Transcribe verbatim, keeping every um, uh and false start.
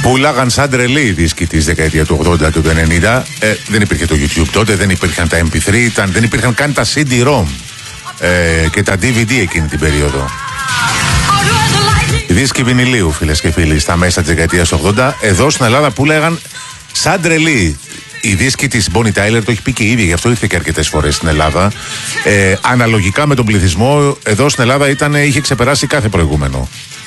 Πουλάγαν σαν τρελή οι δίσκοι της δεκαετία του ογδόντα και του ενενήντα. Ε, δεν υπήρχε το YouTube τότε, δεν υπήρχαν τα εμ πι θρι, ήταν, δεν υπήρχαν καν τα σι ντι-ROM ε, και τα ντι βι ντι εκείνη την περίοδο. Οι δίσκοι βινιλίου, φίλες και φίλοι, στα μέσα της δεκαετίας ογδόντα, εδώ στην Ελλάδα πουλάγαν σαν τρελή. Η δίσκη της Bonnie Tyler, το έχει πει και η ίδια, γι' αυτό ήρθε και αρκετές φορές στην Ελλάδα. Ε, αναλογικά με τον πληθυσμό, εδώ στην Ελλάδα ήταν, είχε ξεπεράσει κάθε προηγούμενο.